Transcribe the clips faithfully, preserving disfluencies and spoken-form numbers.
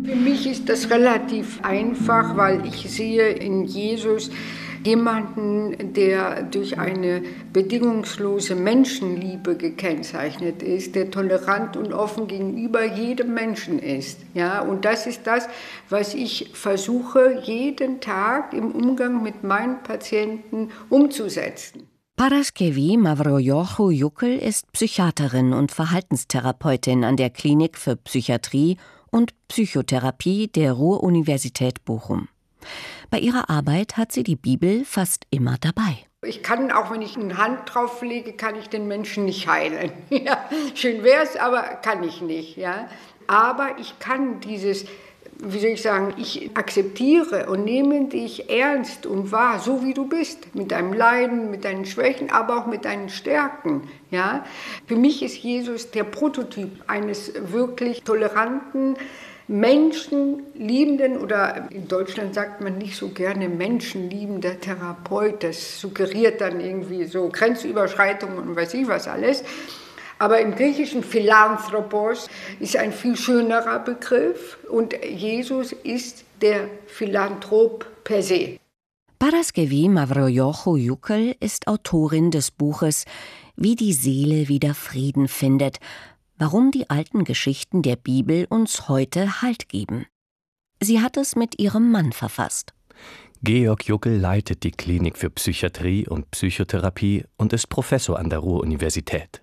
Für mich ist das relativ einfach, weil ich sehe in Jesus jemanden, der durch eine bedingungslose Menschenliebe gekennzeichnet ist, der tolerant und offen gegenüber jedem Menschen ist. Ja, und das ist das, was ich versuche, jeden Tag im Umgang mit meinen Patienten umzusetzen. Paraskevi Mavroiochou-Jukel ist Psychiaterin und Verhaltenstherapeutin an der Klinik für Psychiatrie und Psychotherapie der Ruhr-Universität Bochum. Bei ihrer Arbeit hat sie die Bibel fast immer dabei. Ich kann, auch wenn ich eine Hand drauf lege, kann ich den Menschen nicht heilen. Ja, schön wäre es, aber kann ich nicht. Ja. Aber ich kann dieses, wie soll ich sagen, ich akzeptiere und nehme dich ernst und wahr, so wie du bist, mit deinem Leiden, mit deinen Schwächen, aber auch mit deinen Stärken. Ja. Für mich ist Jesus der Prototyp eines wirklich toleranten, menschenliebenden, oder in Deutschland sagt man nicht so gerne menschenliebender Therapeut, das suggeriert dann irgendwie so Grenzüberschreitungen und weiß ich was alles. Aber im Griechischen Philanthropos ist ein viel schönerer Begriff und Jesus ist der Philanthrop per se. Paraskevi Mavroiochou-Jukel ist Autorin des Buches Wie die Seele wieder Frieden findet, warum die alten Geschichten der Bibel uns heute Halt geben. Sie hat es mit ihrem Mann verfasst. Georg Juckel leitet die Klinik für Psychiatrie und Psychotherapie und ist Professor an der Ruhr-Universität.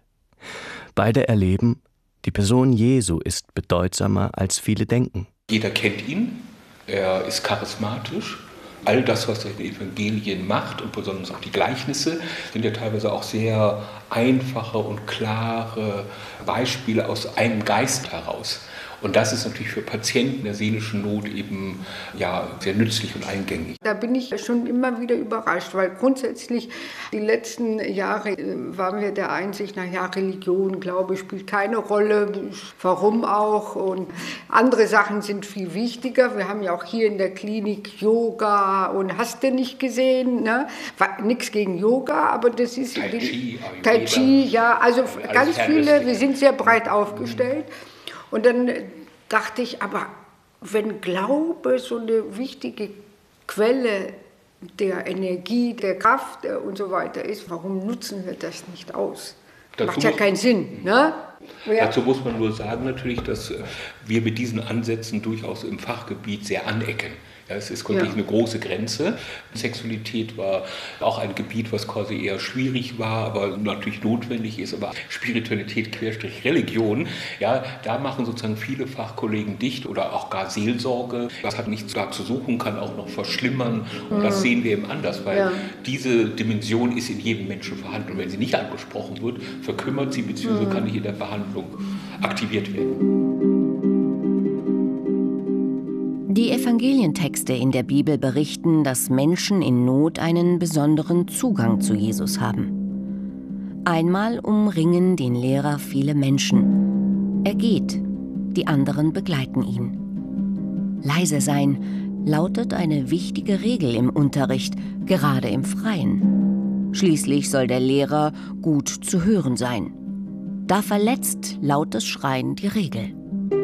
Beide erleben, die Person Jesu ist bedeutsamer, als viele denken. Jeder kennt ihn, er ist charismatisch. All das, was er in den Evangelien macht und besonders auch die Gleichnisse, sind ja teilweise auch sehr einfache und klare Beispiele aus einem Geist heraus. Und das ist natürlich für Patienten der seelischen Not eben ja, sehr nützlich und eingängig. Da bin ich schon immer wieder überrascht, weil grundsätzlich die letzten Jahre waren wir der Einsicht, na ja, Religion, Glaube spielt keine Rolle, warum auch? Und andere Sachen sind viel wichtiger. Wir haben ja auch hier in der Klinik Yoga und hast du nicht gesehen, ne? Nichts gegen Yoga, aber das ist Tai Chi, Tai Chi, ja, also ganz viele, wir sind sehr breit aufgestellt. Und dann dachte ich, aber wenn Glaube so eine wichtige Quelle der Energie, der Kraft und so weiter ist, warum nutzen wir das nicht aus? Das macht ja keinen Sinn, ne? Ja. Dazu muss man nur sagen natürlich, dass wir mit diesen Ansätzen durchaus im Fachgebiet sehr anecken. Ja, es ist wirklich ja. eine große Grenze. Sexualität war auch ein Gebiet, was quasi eher schwierig war, aber natürlich notwendig ist. Aber Spiritualität, Querstrich, Religion, ja, da machen sozusagen viele Fachkollegen dicht oder auch gar Seelsorge. Das hat nichts da zu suchen, kann auch noch verschlimmern. Und mhm. das sehen wir eben anders, weil ja. diese Dimension ist in jedem Menschen vorhanden. Und wenn sie nicht angesprochen wird, verkümmert sie bzw. Mhm. kann nicht in der Behandlung aktiviert werden. Die Evangelientexte in der Bibel berichten, dass Menschen in Not einen besonderen Zugang zu Jesus haben. Einmal umringen den Lehrer viele Menschen. Er geht, die anderen begleiten ihn. Leise sein lautet eine wichtige Regel im Unterricht, gerade im Freien. Schließlich soll der Lehrer gut zu hören sein. Da verletzt lautes Schreien die Regel.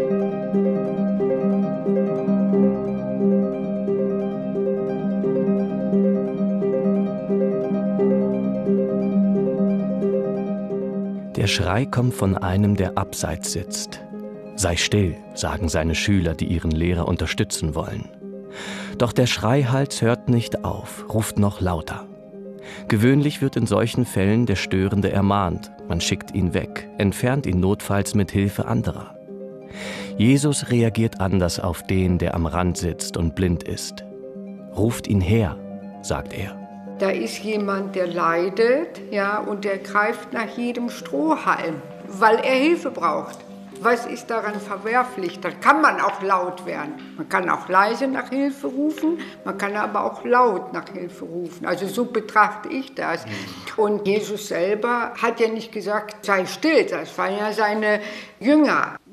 Der Schrei kommt von einem, der abseits sitzt. Sei still, sagen seine Schüler, die ihren Lehrer unterstützen wollen. Doch der Schreihals hört nicht auf, ruft noch lauter. Gewöhnlich wird in solchen Fällen der Störende ermahnt. Man schickt ihn weg, entfernt ihn notfalls mit Hilfe anderer. Jesus reagiert anders auf den, der am Rand sitzt und blind ist. Ruft ihn her, sagt er. Da ist jemand, der leidet, ja, und der greift nach jedem Strohhalm, weil er Hilfe braucht. Was ist daran verwerflich? Dann kann man auch laut werden. Man kann auch leise nach Hilfe rufen, man kann aber auch laut nach Hilfe rufen. Also so betrachte ich das. Und Jesus selber hat ja nicht gesagt, sei still, das waren ja seine Jünger.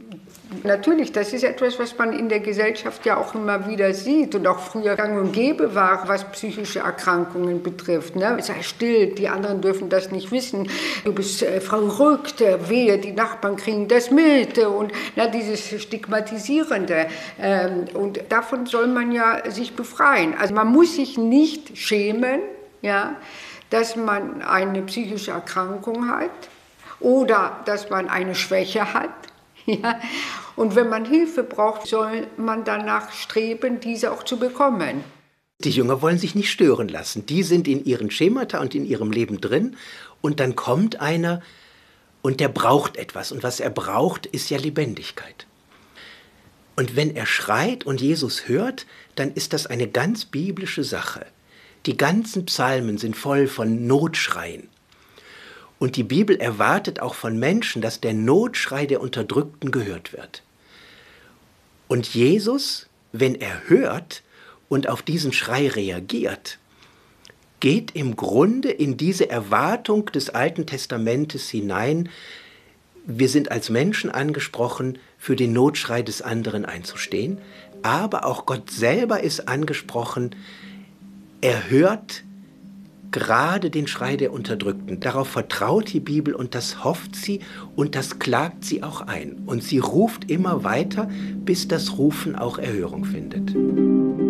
Natürlich, das ist etwas, was man in der Gesellschaft ja auch immer wieder sieht und auch früher gang und gäbe war, was psychische Erkrankungen betrifft. Ne? Sei still, die anderen dürfen das nicht wissen. Du bist äh, verrückt, äh, wehe, die Nachbarn kriegen das mit. Und na, dieses Stigmatisierende. Ähm, und davon soll man ja sich befreien. Also man muss sich nicht schämen, ja, dass man eine psychische Erkrankung hat oder dass man eine Schwäche hat. Ja, und wenn man Hilfe braucht, soll man danach streben, diese auch zu bekommen. Die Jünger wollen sich nicht stören lassen. Die sind in ihren Schemata und in ihrem Leben drin. Und dann kommt einer und der braucht etwas. Und was er braucht, ist ja Lebendigkeit. Und wenn er schreit und Jesus hört, dann ist das eine ganz biblische Sache. Die ganzen Psalmen sind voll von Notschreien. Und die Bibel erwartet auch von Menschen, dass der Notschrei der Unterdrückten gehört wird. Und Jesus, wenn er hört und auf diesen Schrei reagiert, geht im Grunde in diese Erwartung des Alten Testamentes hinein. Wir sind als Menschen angesprochen, für den Notschrei des anderen einzustehen, aber auch Gott selber ist angesprochen, er hört gerade den Schrei der Unterdrückten. Darauf vertraut die Bibel und das hofft sie und das klagt sie auch ein. Und sie ruft immer weiter, bis das Rufen auch Erhörung findet.